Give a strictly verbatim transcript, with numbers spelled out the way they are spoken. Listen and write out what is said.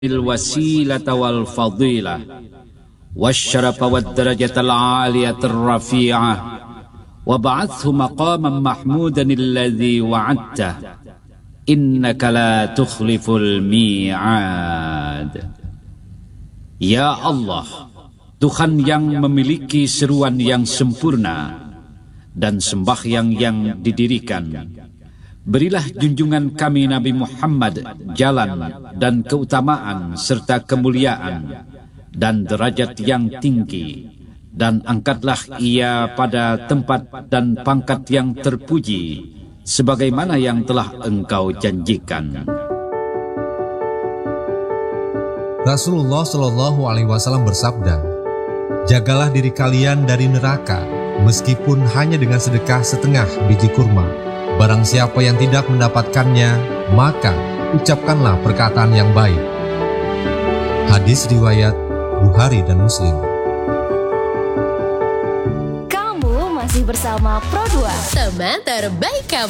الوسيلة والفضيلة والشرف والدرجة العالية الرفيعة وابعثه مقاما محمودا الذي وعدته إنك لا تخلف الميعاد. Ya Allah, Tuhan yang memiliki seruan yang sempurna dan sembahyang yang didirikan, berilah junjungan kami Nabi Muhammad jalan dan keutamaan serta kemuliaan dan derajat yang tinggi, dan angkatlah ia pada tempat dan pangkat yang terpuji sebagaimana yang telah engkau janjikan. Rasulullah Shallallahu Alaihi Wasallam bersabda, jagalah diri kalian dari neraka meskipun hanya dengan sedekah setengah biji kurma. Barang siapa yang tidak mendapatkannya, maka ucapkanlah perkataan yang baik. Hadis riwayat Bukhari dan Muslim. Kamu masih bersama Pro dua, teman terbaik kamu.